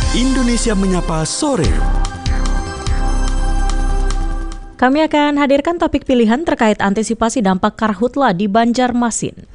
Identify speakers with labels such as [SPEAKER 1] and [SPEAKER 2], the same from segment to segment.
[SPEAKER 1] Indonesia Menyapa Sore.
[SPEAKER 2] Kami akan hadirkan topik pilihan terkait antisipasi dampak karhutla di Banjarmasin.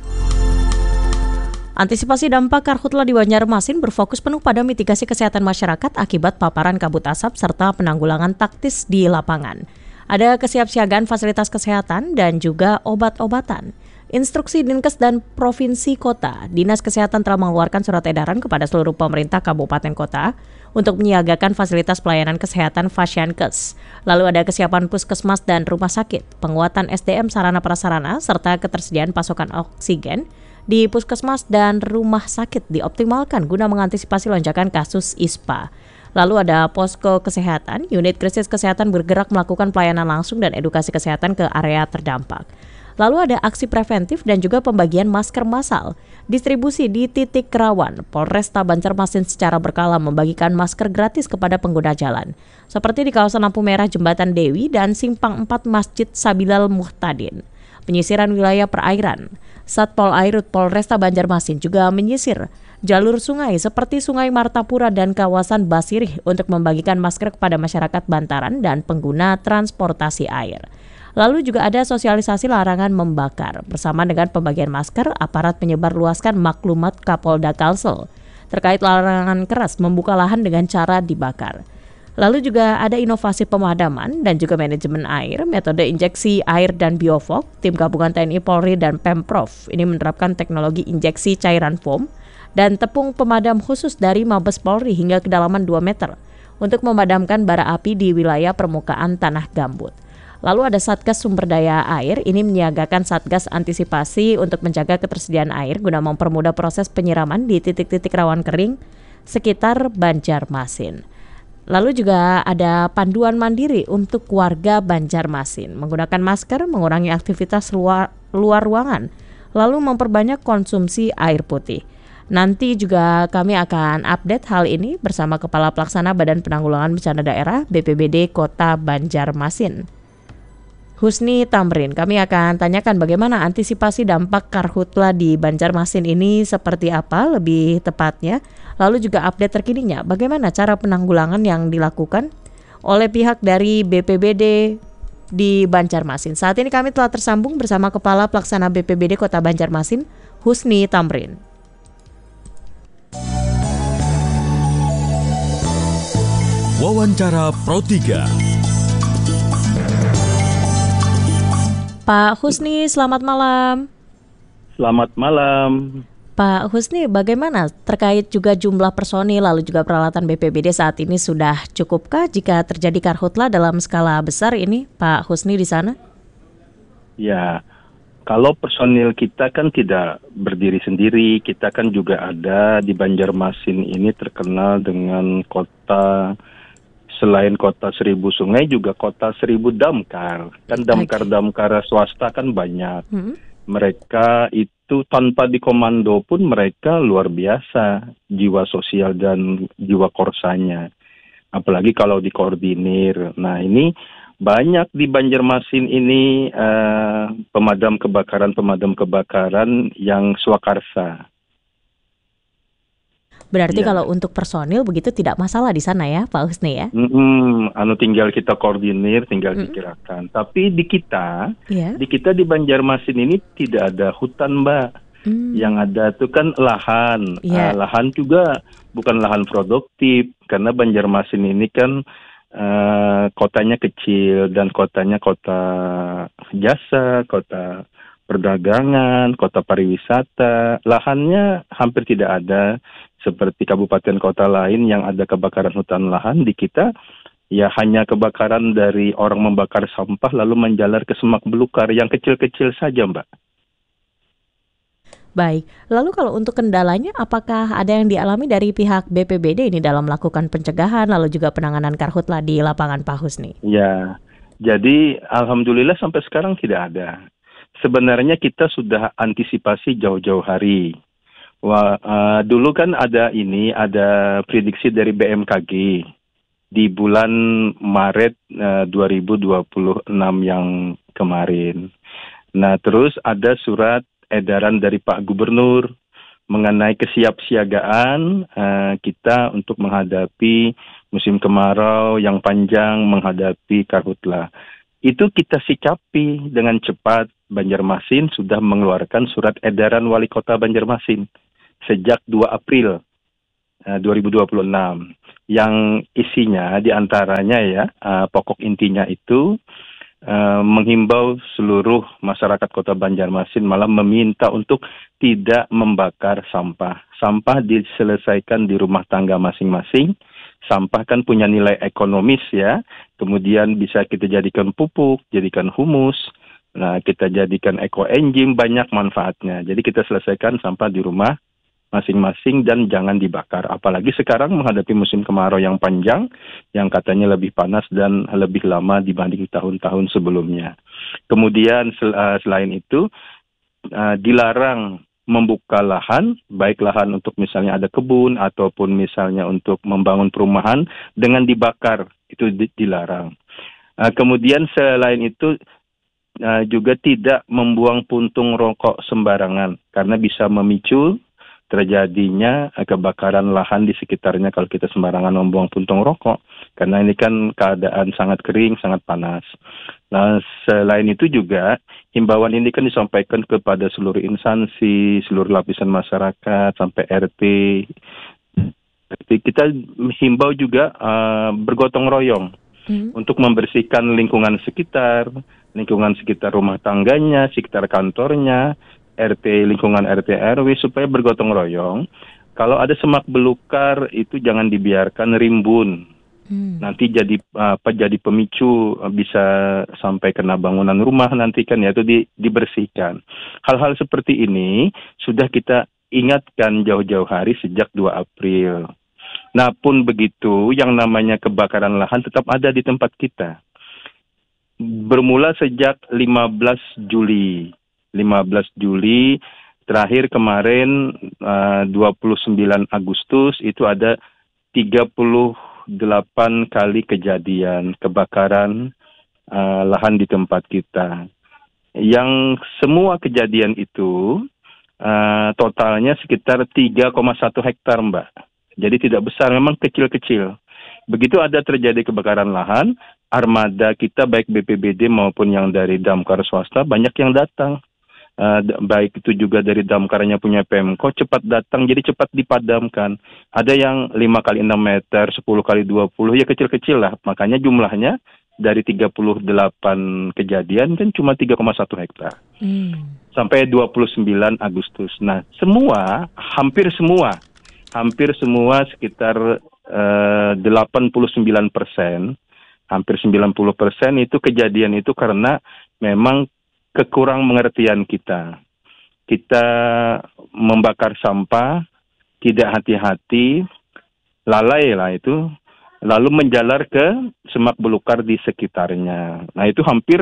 [SPEAKER 2] Antisipasi dampak karhutla di Banjarmasin berfokus penuh pada mitigasi kesehatan masyarakat akibat paparan kabut asap serta penanggulangan taktis di lapangan. Ada kesiapsiagaan fasilitas kesehatan dan juga obat-obatan. Instruksi Dinkes dan Provinsi Kota, Dinas Kesehatan telah mengeluarkan surat edaran kepada seluruh pemerintah kabupaten kota untuk menyiagakan fasilitas pelayanan kesehatan Fasyankes. Lalu ada kesiapan puskesmas dan rumah sakit, penguatan SDM sarana prasarana, serta ketersediaan pasokan oksigen di puskesmas dan rumah sakit dioptimalkan guna mengantisipasi lonjakan kasus ISPA. Lalu ada posko kesehatan, unit krisis kesehatan bergerak melakukan pelayanan langsung dan edukasi kesehatan ke area terdampak. Lalu ada aksi preventif dan juga pembagian masker massal. Distribusi di titik rawan, Polresta Banjarmasin secara berkala membagikan masker gratis kepada pengguna jalan. Seperti di kawasan lampu merah Jembatan Dewi dan Simpang 4 Masjid Sabilal Muhtadin. Penyisiran wilayah perairan, Satpol Airut Polresta Banjarmasin juga menyisir jalur sungai seperti Sungai Martapura dan kawasan Basirih untuk membagikan masker kepada masyarakat bantaran dan pengguna transportasi air. Lalu juga ada sosialisasi larangan membakar. Bersama dengan pembagian masker, aparat menyebarluaskan maklumat Kapolda Kalsel terkait larangan keras membuka lahan dengan cara dibakar. Lalu juga ada inovasi pemadaman dan juga manajemen air, metode injeksi air dan biofog. Tim gabungan TNI Polri dan Pemprov ini menerapkan teknologi injeksi cairan foam dan tepung pemadam khusus dari Mabes Polri hingga kedalaman 2 meter untuk memadamkan bara api di wilayah permukaan tanah gambut. Lalu ada Satgas Sumber Daya Air, ini menyiagakan Satgas Antisipasi untuk menjaga ketersediaan air guna mempermudah proses penyiraman di titik-titik rawan kering sekitar Banjarmasin. Lalu juga ada panduan mandiri untuk warga Banjarmasin, menggunakan masker, mengurangi aktivitas luar ruangan, lalu memperbanyak konsumsi air putih. Nanti juga kami akan update hal ini bersama Kepala Pelaksana Badan Penanggulangan Bencana Daerah BPBD Kota Banjarmasin, Husni Tamrin. Kami akan tanyakan bagaimana antisipasi dampak karhutla di Banjarmasin ini seperti apa lebih tepatnya. Lalu juga update terkininya bagaimana cara penanggulangan yang dilakukan oleh pihak dari BPBD di Banjarmasin. Saat ini kami telah tersambung bersama Kepala Pelaksana BPBD Kota Banjarmasin, Husni Tamrin.
[SPEAKER 1] Wawancara Pro 3.
[SPEAKER 2] Pak Husni, selamat malam.
[SPEAKER 3] Selamat malam.
[SPEAKER 2] Pak Husni, bagaimana terkait juga jumlah personil lalu juga peralatan BPBD saat ini sudah cukupkah jika terjadi karhutla dalam skala besar ini, Pak Husni di sana?
[SPEAKER 3] Ya, kalau personil kita kan tidak berdiri sendiri, kita kan juga ada di Banjarmasin ini terkenal dengan kota. Selain kota 1000 sungai juga kota 1000 damkar. Kan damkar-damkar swasta kan banyak. Mereka itu tanpa dikomando pun mereka luar biasa jiwa sosial dan jiwa korsanya. Apalagi kalau dikoordinir. Nah ini banyak di Banjarmasin ini pemadam kebakaran yang swakarsa.
[SPEAKER 2] Berarti kalau untuk personil begitu tidak masalah di sana ya, Pak Husni ya?
[SPEAKER 3] Tinggal kita koordinir, tinggal dikirakan. Tapi di kita di Banjarmasin ini tidak ada hutan, Mbak. Yang ada itu kan lahan. Lahan juga bukan lahan produktif karena Banjarmasin ini kan kotanya kecil dan kotanya kota jasa, kota perdagangan, kota pariwisata. Lahannya hampir tidak ada. Seperti kabupaten kota lain yang ada kebakaran hutan lahan, di kita ya hanya kebakaran dari orang membakar sampah lalu menjalar ke semak belukar yang kecil-kecil saja, Mbak.
[SPEAKER 2] Baik, lalu kalau untuk kendalanya apakah ada yang dialami dari pihak BPBD ini dalam melakukan pencegahan lalu juga penanganan karhutla di lapangan, Pak Husni?
[SPEAKER 3] Ya, jadi alhamdulillah sampai sekarang tidak ada. Sebenarnya kita sudah antisipasi jauh-jauh hari. Dulu kan ada prediksi dari BMKG di bulan Maret 2026 yang kemarin. Nah, terus ada surat edaran dari Pak Gubernur mengenai kesiapsiagaan kita untuk menghadapi musim kemarau yang panjang, menghadapi karhutla. Itu kita sikapi dengan cepat. Banjarmasin sudah mengeluarkan surat edaran Wali Kota Banjarmasin sejak 2 April 2026 yang isinya diantaranya ya pokok intinya itu menghimbau seluruh masyarakat Kota Banjarmasin malah meminta untuk tidak membakar sampah. Sampah diselesaikan di rumah tangga masing-masing. Sampah kan punya nilai ekonomis ya. Kemudian bisa kita jadikan pupuk, jadikan humus. Nah, kita jadikan ekoenzim, banyak manfaatnya. Jadi kita selesaikan sampah di rumah masing-masing dan jangan dibakar. Apalagi sekarang menghadapi musim kemarau yang panjang, yang katanya lebih panas dan lebih lama dibanding tahun-tahun sebelumnya. Kemudian selain itu, dilarang membuka lahan, baik lahan untuk misalnya ada kebun ataupun misalnya untuk membangun perumahan dengan dibakar, itu dilarang. Kemudian selain itu, juga tidak membuang puntung rokok sembarangan karena bisa memicu terjadinya kebakaran lahan di sekitarnya kalau kita sembarangan membuang puntung rokok. Karena ini kan keadaan sangat kering, sangat panas. Nah, selain itu juga, himbauan ini kan disampaikan kepada seluruh instansi, seluruh lapisan masyarakat, sampai RT. Kita himbau juga bergotong royong untuk membersihkan lingkungan sekitar rumah tangganya, sekitar kantornya, lingkungan RT RW supaya bergotong royong. Kalau ada semak belukar itu jangan dibiarkan rimbun. Nanti jadi pemicu bisa sampai kena bangunan rumah nanti kan ya, itu dibersihkan. Hal-hal seperti ini sudah kita ingatkan jauh-jauh hari sejak 2 April. Nah, pun begitu yang namanya kebakaran lahan tetap ada di tempat kita. Bermula sejak 15 Juli. 15 Juli, terakhir kemarin 29 Agustus itu ada 38 kali kejadian kebakaran lahan di tempat kita. Yang semua kejadian itu totalnya sekitar 3,1 hektar, Mbak. Jadi tidak besar, memang kecil-kecil. Begitu ada terjadi kebakaran lahan, armada kita baik BPBD maupun yang dari damkar swasta banyak yang datang. Baik itu juga dari damkarnya punya Pemko cepat datang, jadi cepat dipadamkan. Ada yang 5 kali 6 meter, 10 kali 20, ya kecil-kecil lah. Makanya jumlahnya dari 38 kejadian kan cuma 3,1 hektar. Sampai 29 Agustus. Nah, hampir semua sekitar 89%, hampir 90% itu kejadian itu karena memang kekurang mengertian kita. Kita membakar sampah, tidak hati-hati, lalai lah itu, lalu menjalar ke semak belukar di sekitarnya. Nah, itu hampir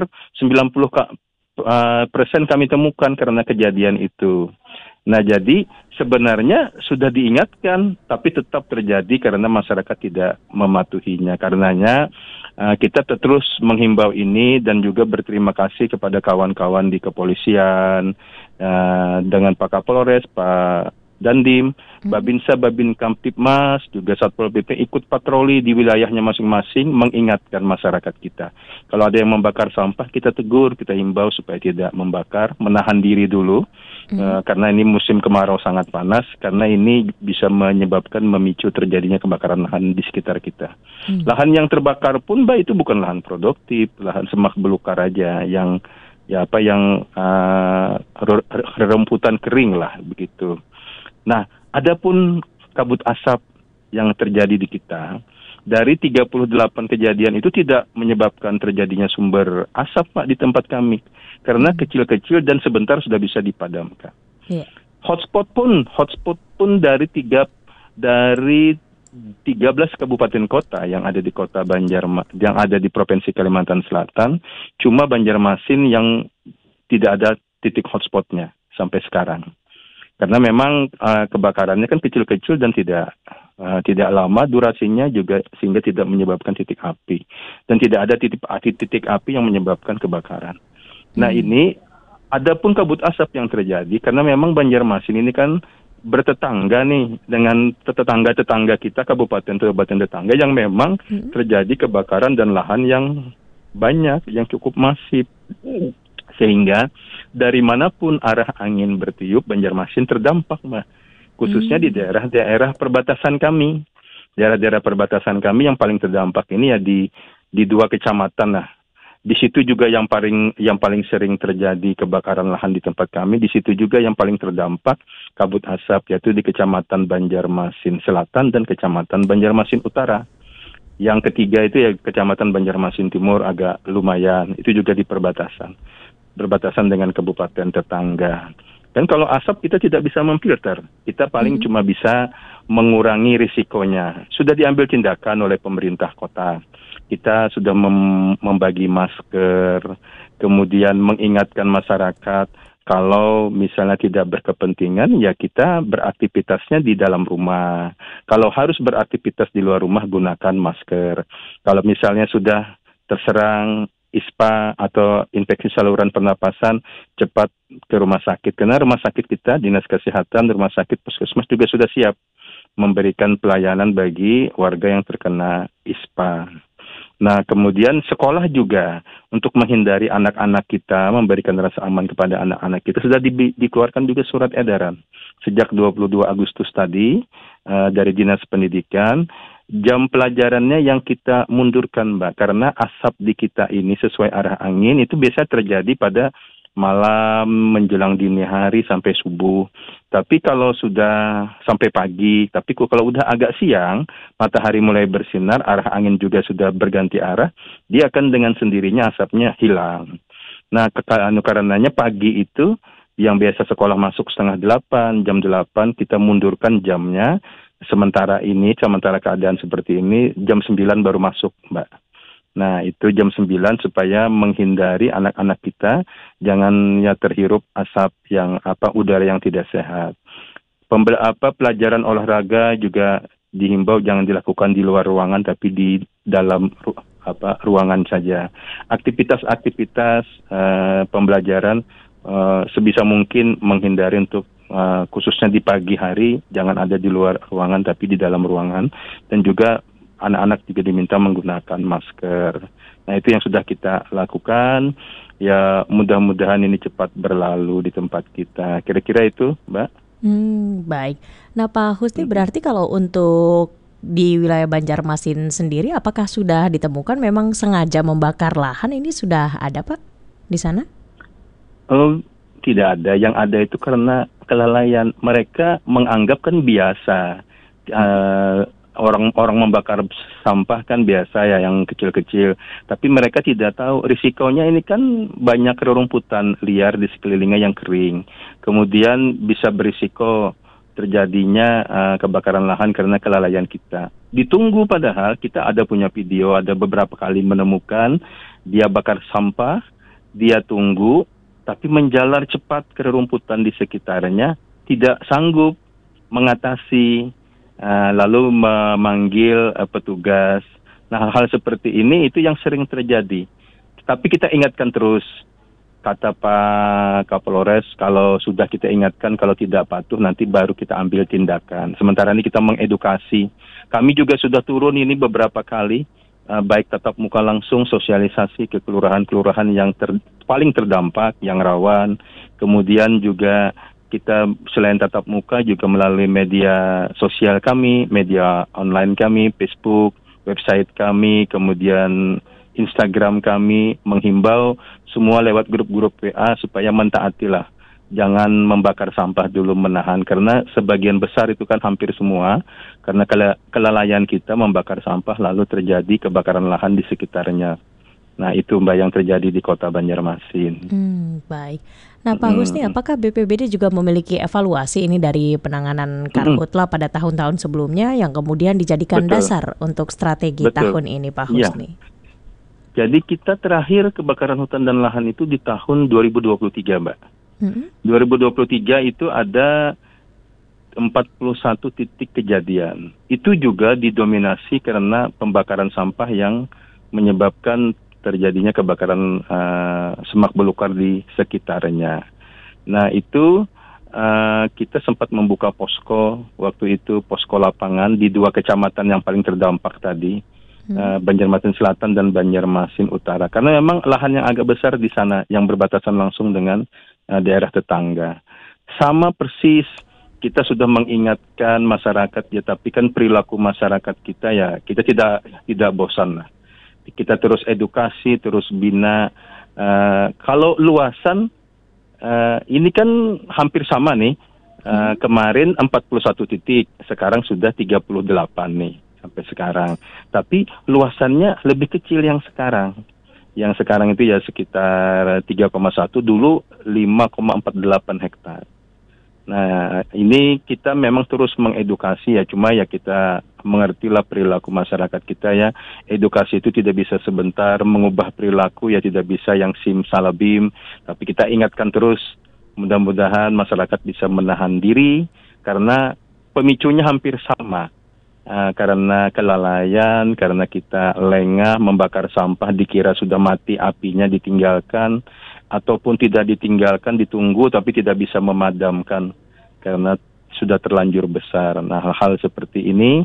[SPEAKER 3] 90% kami temukan karena kejadian itu. Nah, jadi sebenarnya sudah diingatkan, tapi tetap terjadi karena masyarakat tidak mematuhinya. Karenanya kita terus menghimbau ini dan juga berterima kasih kepada kawan-kawan di kepolisian, dengan Pak Kapolres, Pak Dandim, Babinsa, Babin Kamtipmas, juga Satpol PP ikut patroli di wilayahnya masing-masing mengingatkan masyarakat kita. Kalau ada yang membakar sampah, kita tegur, kita himbau supaya tidak membakar, menahan diri dulu, karena ini musim kemarau sangat panas, karena ini bisa menyebabkan memicu terjadinya kebakaran lahan di sekitar kita. Lahan yang terbakar pun, Mbak, itu bukan lahan produktif, lahan semak belukar aja, yang rerumputan kering lah, begitu. Nah, adapun kabut asap yang terjadi di kita, dari 38 kejadian itu tidak menyebabkan terjadinya sumber asap, Pak, di tempat kami. Karena kecil-kecil dan sebentar sudah bisa dipadamkan. Yeah. Hotspot pun dari 13 kabupaten kota yang ada di kota yang ada di Provinsi Kalimantan Selatan, cuma Banjarmasin yang tidak ada titik hotspotnya sampai sekarang. Karena memang kebakarannya kan kecil-kecil dan tidak lama durasinya juga, sehingga tidak menyebabkan titik api. Dan tidak ada titik api yang menyebabkan kebakaran. Nah, ini ada pun kabut asap yang terjadi karena memang Banjarmasin ini kan bertetangga nih dengan tetangga-tetangga kita, kabupaten tetangga yang memang terjadi kebakaran dan lahan yang banyak, yang cukup masif. Sehingga dari manapun arah angin bertiup, Banjarmasin terdampak, Mbak. Khususnya di daerah-daerah perbatasan kami. Daerah-daerah perbatasan kami yang paling terdampak ini ya di 2 kecamatan lah. Di situ juga yang paling sering terjadi kebakaran lahan di tempat kami. Di situ juga yang paling terdampak kabut asap, yaitu di Kecamatan Banjarmasin Selatan dan Kecamatan Banjarmasin Utara. Yang ketiga itu ya Kecamatan Banjarmasin Timur, agak lumayan. Itu juga di berbatasan dengan kabupaten tetangga. Dan kalau asap kita tidak bisa memfilter, kita paling cuma bisa mengurangi risikonya. Sudah diambil tindakan oleh pemerintah kota. Kita sudah membagi masker, kemudian mengingatkan masyarakat kalau misalnya tidak berkepentingan, ya kita beraktivitasnya di dalam rumah. Kalau harus beraktivitas di luar rumah, gunakan masker. Kalau misalnya sudah terserang ISPA atau infeksi saluran pernapasan, cepat ke rumah sakit. Karena rumah sakit kita, Dinas Kesehatan, rumah sakit Puskesmas juga sudah siap memberikan pelayanan bagi warga yang terkena ISPA. Nah, kemudian sekolah juga untuk menghindari anak-anak kita, memberikan rasa aman kepada anak-anak kita, sudah dikeluarkan juga surat edaran. Sejak 22 Agustus tadi dari Dinas Pendidikan, jam pelajarannya yang kita mundurkan, Mbak, karena asap di kita ini sesuai arah angin itu biasa terjadi pada malam menjelang dini hari sampai subuh. Tapi kalau sudah sampai pagi, tapi kalau udah agak siang, matahari mulai bersinar, arah angin juga sudah berganti arah, dia akan dengan sendirinya asapnya hilang. Nah, karenanya pagi itu yang biasa sekolah masuk 7:30, jam 8, kita mundurkan jamnya. Sementara keadaan seperti ini, jam 9 baru masuk, Mbak. Nah, itu jam 9 supaya menghindari anak-anak kita jangan terhirup asap udara yang tidak sehat. Pelajaran olahraga juga dihimbau jangan dilakukan di luar ruangan tapi di dalam ruangan saja. Aktivitas pembelajaran sebisa mungkin menghindari untuk khususnya di pagi hari jangan ada di luar ruangan tapi di dalam ruangan, dan juga anak-anak juga diminta menggunakan masker. Nah, itu yang sudah kita lakukan. Ya, mudah-mudahan ini cepat berlalu di tempat kita. Kira-kira itu, Mbak.
[SPEAKER 2] Baik. Nah, Pak Husni, berarti kalau untuk di wilayah Banjarmasin sendiri, apakah sudah ditemukan memang sengaja membakar lahan? Ini sudah ada, Pak, di sana?
[SPEAKER 3] Tidak ada. Yang ada itu karena kelalaian. Mereka menganggap kan biasa. Orang membakar sampah kan biasa ya, yang kecil-kecil. Tapi mereka tidak tahu risikonya ini kan banyak rerumputan liar di sekelilingnya yang kering. Kemudian bisa berisiko terjadinya kebakaran lahan karena kelalaian kita. Ditunggu padahal kita ada punya video, ada beberapa kali menemukan dia bakar sampah, dia tunggu, tapi menjalar cepat ke rerumputan di sekitarnya, tidak sanggup mengatasi, lalu memanggil petugas. Nah, hal-hal seperti ini itu yang sering terjadi. Tapi kita ingatkan terus, kata Pak Kapolres, kalau sudah kita ingatkan, kalau tidak patuh nanti baru kita ambil tindakan. Sementara ini kita mengedukasi. Kami juga sudah turun ini beberapa kali, baik tatap muka langsung, sosialisasi ke kelurahan-kelurahan yang paling terdampak, yang rawan. Kemudian juga kita selain tatap muka juga melalui media sosial kami, media online kami, Facebook, website kami, kemudian Instagram kami, menghimbau semua lewat grup-grup WA supaya mentaatilah. Jangan membakar sampah dulu, menahan. Karena sebagian besar itu kan hampir semua, karena kelalaian kita membakar sampah lalu terjadi kebakaran lahan di sekitarnya. Nah, itu, Mbak, yang terjadi di Kota Banjarmasin.
[SPEAKER 2] Baik. Nah, Pak Husni, apakah BPBD juga memiliki evaluasi ini dari penanganan karhutla pada tahun-tahun sebelumnya yang kemudian dijadikan dasar untuk strategi tahun ini, Pak Husni?
[SPEAKER 3] Ya. Jadi kita terakhir kebakaran hutan dan lahan itu di tahun 2023, Mbak. 2023 itu ada 41 titik kejadian. Itu juga didominasi karena pembakaran sampah yang menyebabkan terjadinya kebakaran semak belukar di sekitarnya. Nah, itu kita sempat membuka posko waktu itu, posko lapangan di 2 kecamatan yang paling terdampak tadi, Banjarmasin Selatan dan Banjarmasin Utara. Karena memang lahan yang agak besar di sana yang berbatasan langsung dengan daerah tetangga. Sama persis, kita sudah mengingatkan masyarakat ya, tapi kan perilaku masyarakat kita ya, kita tidak bosan lah. Kita terus edukasi, terus bina. Kalau luasan ini kan hampir sama nih. Kemarin 41 titik, sekarang sudah 38 nih sampai sekarang. Tapi luasannya lebih kecil yang sekarang. Yang sekarang itu ya sekitar 3,1, dulu 5,48 hektar. Nah, ini kita memang terus mengedukasi ya, cuma ya kita mengertilah perilaku masyarakat kita ya. Edukasi itu tidak bisa sebentar, mengubah perilaku ya tidak bisa yang simsalabim, tapi kita ingatkan terus, mudah-mudahan masyarakat bisa menahan diri, karena pemicunya hampir sama. Karena kelalaian, karena kita lengah membakar sampah, dikira sudah mati apinya, ditinggalkan, ataupun tidak ditinggalkan, ditunggu tapi tidak bisa memadamkan karena sudah terlanjur besar. Nah, hal-hal seperti ini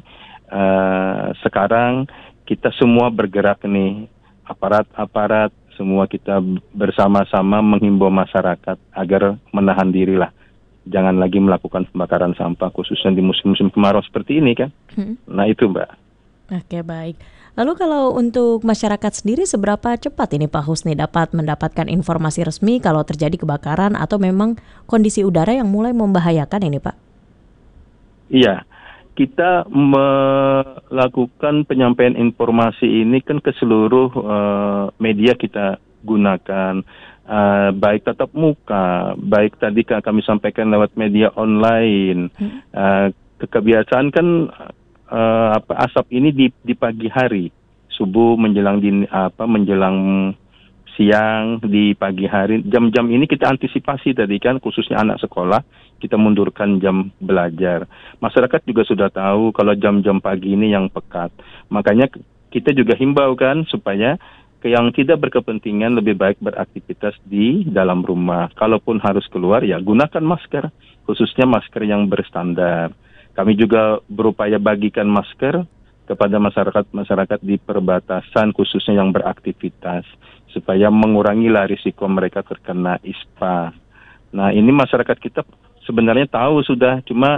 [SPEAKER 3] sekarang kita semua bergerak nih, aparat-aparat semua kita bersama-sama menghimbau masyarakat agar menahan diri lah. Jangan lagi melakukan pembakaran sampah, khususnya di musim-musim kemarau seperti ini kan. Nah itu Mbak.
[SPEAKER 2] Oke, baik. Lalu kalau untuk masyarakat sendiri, seberapa cepat ini Pak Husni dapat mendapatkan informasi resmi kalau terjadi kebakaran atau memang kondisi udara yang mulai membahayakan ini Pak?
[SPEAKER 3] Iya, kita melakukan penyampaian informasi ini kan ke seluruh media kita gunakan. Baik tatap muka, baik tadi kami sampaikan lewat media online. Kebiasaan kan asap ini di pagi hari, subuh menjelang menjelang siang, di pagi hari. Jam-jam ini kita antisipasi tadi kan, khususnya anak sekolah, kita mundurkan jam belajar. Masyarakat juga sudah tahu kalau jam-jam pagi ini yang pekat. Makanya kita juga himbau kan supaya yang tidak berkepentingan lebih baik beraktivitas di dalam rumah. Kalaupun harus keluar ya gunakan masker, khususnya masker yang berstandar. Kami juga berupaya bagikan masker kepada masyarakat di perbatasan, khususnya yang beraktivitas, supaya mengurangilah risiko mereka terkena ISPA. Nah, ini masyarakat kita sebenarnya tahu sudah, cuma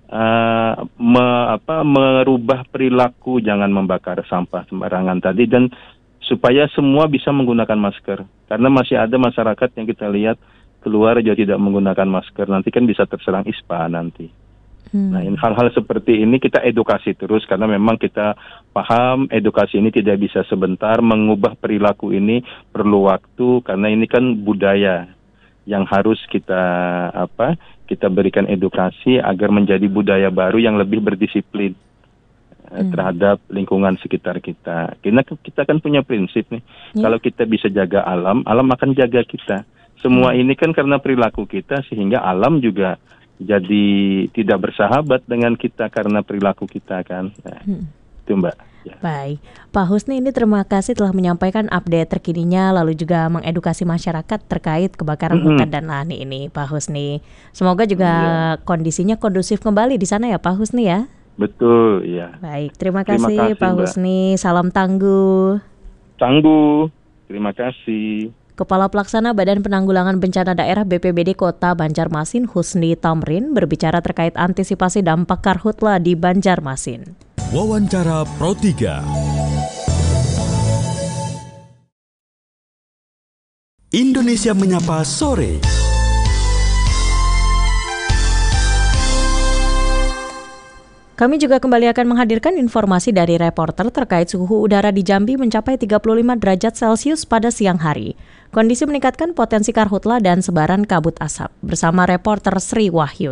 [SPEAKER 3] merubah perilaku, jangan membakar sampah sembarangan tadi, dan supaya semua bisa menggunakan masker. Karena masih ada masyarakat yang kita lihat keluar juga tidak menggunakan masker, nanti kan bisa terserang ISPA nanti. Nah, hal-hal seperti ini kita edukasi terus, karena memang kita paham edukasi ini tidak bisa sebentar, mengubah perilaku ini perlu waktu, karena ini kan budaya yang harus kita berikan edukasi agar menjadi budaya baru yang lebih berdisiplin terhadap lingkungan sekitar kita. Kita kan punya prinsip nih, kalau kita bisa jaga alam, alam akan jaga kita. Semua ini kan karena perilaku kita, sehingga alam juga jadi tidak bersahabat dengan kita karena perilaku kita kan. Nah, itu Mbak. Ya.
[SPEAKER 2] Baik, Pak Husni, ini terima kasih telah menyampaikan update terkininya, lalu juga mengedukasi masyarakat terkait kebakaran hutan dan lahan ini, Pak Husni. Semoga juga kondisinya kondusif kembali di sana ya, Pak Husni ya.
[SPEAKER 3] Betul, ya.
[SPEAKER 2] Baik, terima kasih Pak Husni. Salam tangguh.
[SPEAKER 3] Tangguh, terima kasih.
[SPEAKER 2] Kepala Pelaksana Badan Penanggulangan Bencana Daerah BPBD Kota Banjarmasin, Husni Tamrin, berbicara terkait antisipasi dampak karhutla di Banjarmasin.
[SPEAKER 1] Wawancara Pro 3. Indonesia Menyapa Sore.
[SPEAKER 2] Kami juga kembali akan menghadirkan informasi dari reporter terkait suhu udara di Jambi mencapai 35 derajat Celcius pada siang hari. Kondisi meningkatkan potensi karhutla dan sebaran kabut asap. Bersama reporter Sri Wahyuni.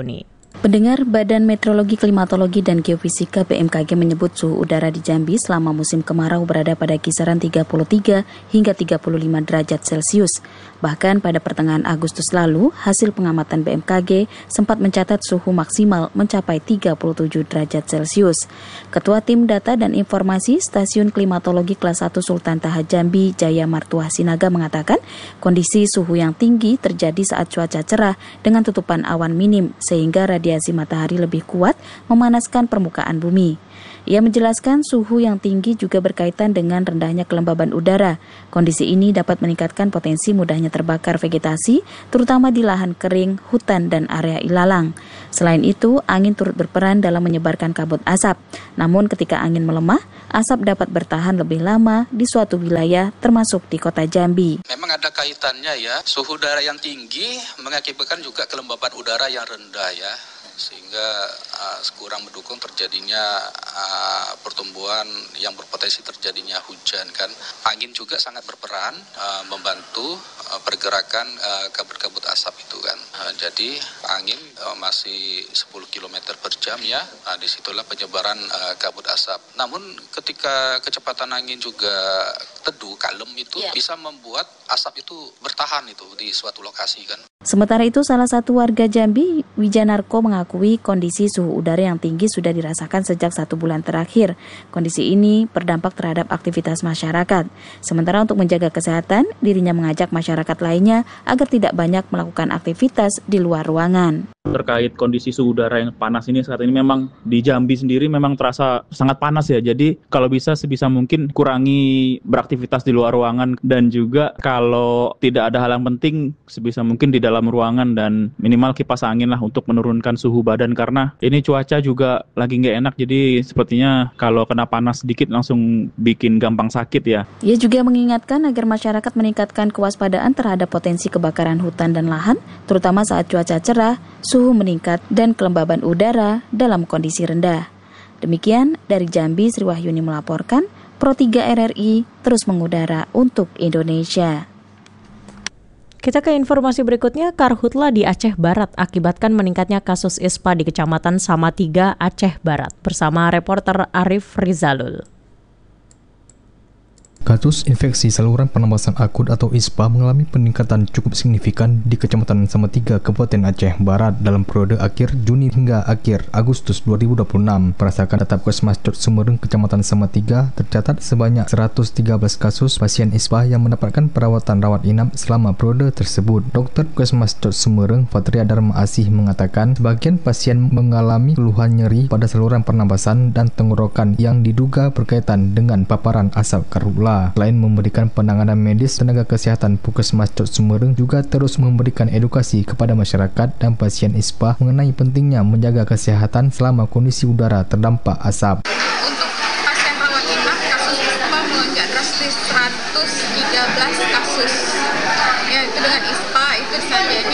[SPEAKER 4] Pendengar, Badan Meteorologi, Klimatologi, dan Geofisika BMKG menyebut suhu udara di Jambi selama musim kemarau berada pada kisaran 33 hingga 35 derajat Celcius. Bahkan pada pertengahan Agustus lalu, hasil pengamatan BMKG sempat mencatat suhu maksimal mencapai 37 derajat Celcius. Ketua Tim Data dan Informasi Stasiun Klimatologi Kelas 1 Sultan Taha Jambi, Jaya Martua Sinaga mengatakan, kondisi suhu yang tinggi terjadi saat cuaca cerah dengan tutupan awan minim sehingga radiasi matahari lebih kuat memanaskan permukaan bumi. Ia menjelaskan suhu yang tinggi juga berkaitan dengan rendahnya kelembaban udara. Kondisi ini dapat meningkatkan potensi mudahnya terbakar vegetasi, terutama di lahan kering, hutan, dan area ilalang. Selain itu, angin turut berperan dalam menyebarkan kabut asap. Namun ketika angin melemah, asap dapat bertahan lebih lama di suatu wilayah, termasuk di kota Jambi.
[SPEAKER 5] Memang ada kaitannya ya, suhu udara yang tinggi mengakibatkan juga kelembaban udara yang rendah ya, sehingga kurang mendukung terjadinya pertumbuhan yang berpotensi terjadinya hujan kan. Angin juga sangat berperan membantu pergerakan kabut-kabut asap itu kan. Jadi angin masih 10 km per jam ya, disitulah penyebaran kabut asap. Namun ketika kecepatan angin juga teduh, kalem itu bisa membuat asap itu bertahan itu di suatu lokasi kan.
[SPEAKER 4] Sementara itu, salah satu warga Jambi, Wijanarko, mengakui kondisi suhu udara yang tinggi sudah dirasakan sejak 1 bulan terakhir. Kondisi ini berdampak terhadap aktivitas masyarakat. Sementara untuk menjaga kesehatan, dirinya mengajak masyarakat lainnya agar tidak banyak melakukan aktivitas di luar ruangan.
[SPEAKER 6] Terkait kondisi suhu udara yang panas ini saat ini memang di Jambi sendiri memang terasa sangat panas ya. Jadi kalau bisa sebisa mungkin kurangi beraktivitas di luar ruangan, dan juga kalau tidak ada hal yang penting sebisa mungkin di dalam ruangan dan minimal kipas angin lah untuk menurunkan suhu badan, karena ini cuaca juga lagi nggak enak. Jadi sepertinya kalau kena panas sedikit langsung bikin gampang sakit ya.
[SPEAKER 4] Ia juga mengingatkan agar masyarakat meningkatkan kewaspadaan terhadap potensi kebakaran hutan dan lahan, terutama saat cuaca cerah, suhu meningkat, dan kelembaban udara dalam kondisi rendah. Demikian dari Jambi, Sri Wahyuni melaporkan, Pro 3 RRI terus mengudara untuk Indonesia.
[SPEAKER 2] Kita ke informasi berikutnya. Karhutla di Aceh Barat akibatkan meningkatnya kasus ISPA di Kecamatan Samatiga, Aceh Barat. Bersama reporter Arif Rizalul.
[SPEAKER 7] Kasus infeksi saluran pernapasan akut atau ISPA mengalami peningkatan cukup signifikan di Kecamatan Samatiga, Kabupaten Aceh Barat dalam periode akhir Juni hingga akhir Agustus 2026. Berdasarkan data Puskesmas Cot Sumereng Kecamatan Samatiga, tercatat sebanyak 113 kasus pasien ISPA yang mendapatkan perawatan rawat inap selama periode tersebut. Dr. Puskesmas Cot Sumereng, Fatria Dharma Asih, mengatakan sebagian pasien mengalami keluhan nyeri pada saluran pernapasan dan tenggorokan yang diduga berkaitan dengan paparan asap karhutla. Selain memberikan penanganan medis, tenaga kesehatan Puskesmas Cot Sumereng juga terus memberikan edukasi kepada masyarakat dan pasien ISPA mengenai pentingnya menjaga kesehatan selama kondisi udara terdampak asap.
[SPEAKER 8] Untuk pasien rawat inap, kasus ISPA melonjak drastis 113 kasus. Ya, itu dengan ISPA itu bisa jadi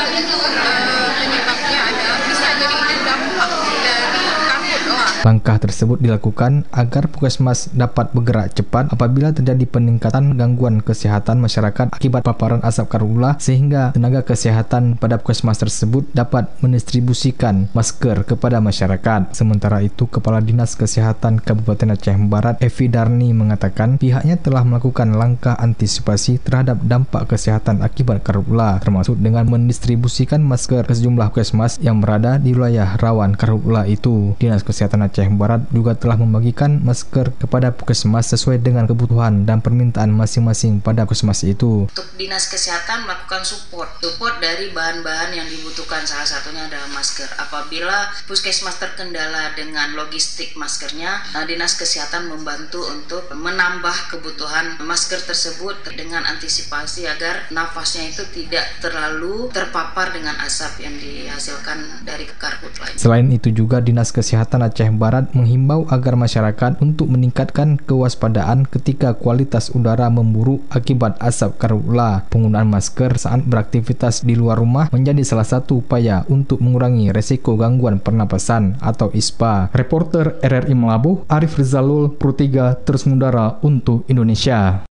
[SPEAKER 8] penyebabnya adalah bisa jadi itu dampak dari karhutla.
[SPEAKER 7] Langkah tersebut dilakukan agar Puskesmas dapat bergerak cepat apabila terjadi peningkatan gangguan kesehatan masyarakat akibat paparan asap karhutla, sehingga tenaga kesehatan pada Puskesmas tersebut dapat mendistribusikan masker kepada masyarakat. Sementara itu, Kepala Dinas Kesehatan Kabupaten Aceh Barat, Evi Darni, mengatakan pihaknya telah melakukan langkah antisipasi terhadap dampak kesehatan akibat karhutla, termasuk dengan mendistribusikan masker ke sejumlah Puskesmas yang berada di wilayah rawan karhutla itu. Dinas Kesehatan Aceh Barat juga telah membagikan masker kepada Puskesmas sesuai dengan kebutuhan dan permintaan masing-masing pada Puskesmas itu.
[SPEAKER 9] Untuk Dinas Kesehatan melakukan support dari bahan-bahan yang dibutuhkan, salah satunya adalah masker. Apabila Puskesmas terkendala dengan logistik maskernya, Dinas Kesehatan membantu untuk menambah kebutuhan masker tersebut dengan antisipasi agar nafasnya itu tidak terlalu terpapar dengan asap yang dihasilkan dari karhutla.
[SPEAKER 7] Selain itu juga Dinas Kesehatan Aceh Barat menghimbau agar masyarakat untuk meningkatkan kewaspadaan ketika kualitas udara memburuk akibat asap karhutla. Penggunaan masker saat beraktivitas di luar rumah menjadi salah satu upaya untuk mengurangi resiko gangguan pernapasan atau ISPA. Reporter RRI Melabuh, Arif Rizalul, Pro 3 terus mengudara untuk Indonesia.